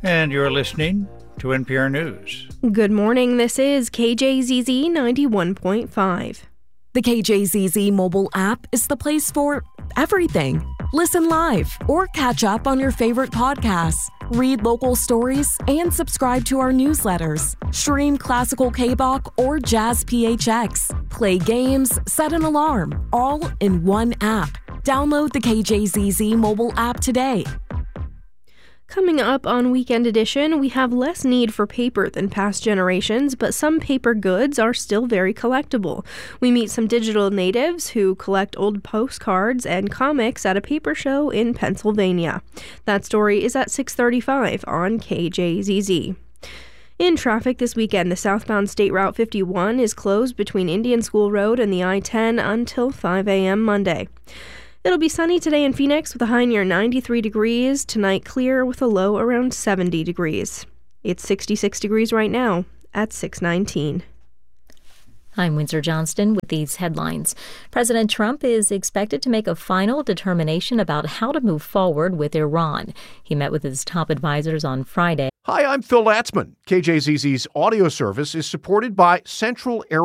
And you're listening to NPR News. Good morning. This is KJZZ 91.5. The KJZZ mobile app is the place for everything. Listen live or catch up on your favorite podcasts. Read local stories and subscribe to our newsletters. Stream classical K-Bach or jazz PHX. Play games, set an alarm, all in one app. Download the KJZZ mobile app today. Coming up on Weekend Edition, we have less need for paper than past generations, but some paper goods are still very collectible. We meet some digital natives who collect old postcards and comics at a paper show in Pennsylvania. That story is at 6:35 on KJZZ. In traffic this weekend, the southbound State Route 51 is closed between Indian School Road and the I-10 until 5 a.m. Monday. It'll be sunny today in Phoenix with a high near 93 degrees. Tonight clear with a low around 70 degrees. It's 66 degrees right now at 6:19. I'm Windsor Johnston with these headlines. President Trump is expected to make a final determination about how to move forward with Iran. He met with his top advisors on Friday. Hi, I'm Phil Latzman. KJZZ's audio service is supported by Central Air